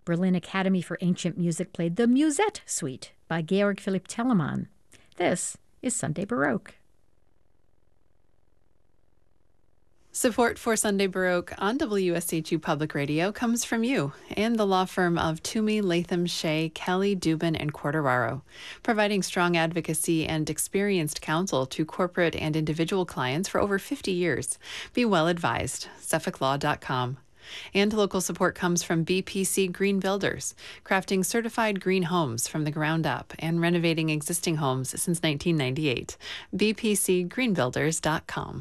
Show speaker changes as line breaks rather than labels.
Berlin Academy for Ancient Music played the Musette Suite by Georg Philipp Telemann. This is Sunday Baroque.
Support for Sunday Baroque on WSHU Public Radio comes from you and the law firm of Toomey, Latham, Shea, Kelly, Dubin, and Quartararo, providing strong advocacy and experienced counsel to corporate and individual clients for over 50 years. Be well advised. SuffolkLaw.com. And local support comes from BPC Green Builders, crafting certified green homes from the ground up and renovating existing homes since 1998. BPCGreenbuilders.com.